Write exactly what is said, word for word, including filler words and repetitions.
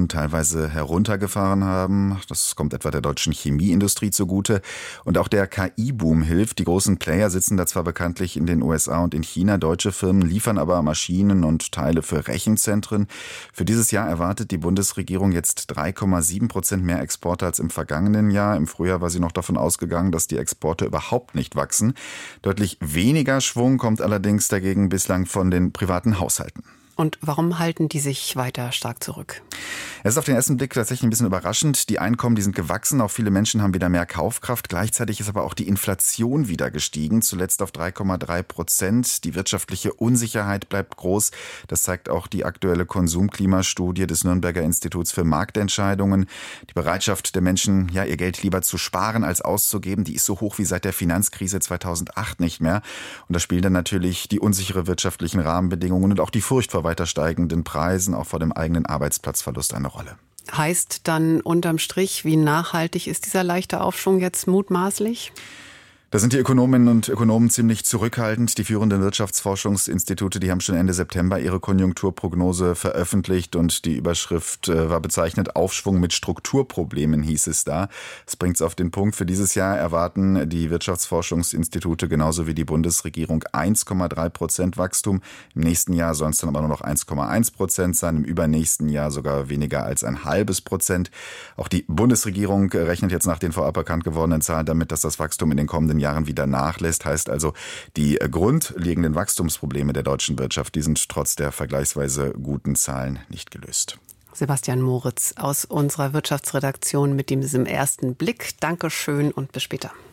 Investitionen teilweise heruntergefahren haben. Das kommt etwa der deutschen Chemieindustrie zugute. Und auch der K I-Boom hilft. Die großen Player sitzen da zwar bekanntlich in den U S A und in China. Deutsche Firmen liefern aber Maschinen und Teile für Rechenzentren. Für dieses Jahr erwartet die Bundesregierung jetzt drei Komma sieben Prozent mehr Exporte als im vergangenen Jahr. Im Frühjahr war sie noch davon ausgegangen, dass die Exporte überhaupt nicht wachsen. Deutlich weniger Schwung kommt allerdings dagegen bislang von den privaten Haushalten. Und warum halten die sich weiter stark zurück? Es ist auf den ersten Blick tatsächlich ein bisschen überraschend. Die Einkommen, die sind gewachsen. Auch viele Menschen haben wieder mehr Kaufkraft. Gleichzeitig ist aber auch die Inflation wieder gestiegen. Zuletzt auf drei Komma drei Prozent. Die wirtschaftliche Unsicherheit bleibt groß. Das zeigt auch die aktuelle Konsumklimastudie des Nürnberger Instituts für Marktentscheidungen. Die Bereitschaft der Menschen, ja, ihr Geld lieber zu sparen als auszugeben, die ist so hoch wie seit der Finanzkrise zweitausendacht nicht mehr. Und da spielen dann natürlich die unsichere wirtschaftlichen Rahmenbedingungen und auch die Furcht vor weiter steigenden Preisen, auch vor dem eigenen Arbeitsplatzverlust eine Rolle. Heißt dann unterm Strich, wie nachhaltig ist dieser leichte Aufschwung jetzt mutmaßlich? Da sind die Ökonominnen und Ökonomen ziemlich zurückhaltend. Die führenden Wirtschaftsforschungsinstitute, die haben schon Ende September ihre Konjunkturprognose veröffentlicht und die Überschrift war bezeichnet: Aufschwung mit Strukturproblemen, hieß es da. Das bringt es auf den Punkt. Für dieses Jahr erwarten die Wirtschaftsforschungsinstitute genauso wie die Bundesregierung eins Komma drei Prozent Wachstum. Im nächsten Jahr sollen es dann aber nur noch eins Komma eins Prozent sein, im übernächsten Jahr sogar weniger als ein halbes Prozent. Auch die Bundesregierung rechnet jetzt nach den vorab bekannt gewordenen Zahlen damit, dass das Wachstum in den kommenden Jahren wieder nachlässt. Heißt also, die grundlegenden Wachstumsprobleme der deutschen Wirtschaft, die sind trotz der vergleichsweise guten Zahlen nicht gelöst. Sebastian Moritz aus unserer Wirtschaftsredaktion mit diesem ersten Blick. Dankeschön und bis später.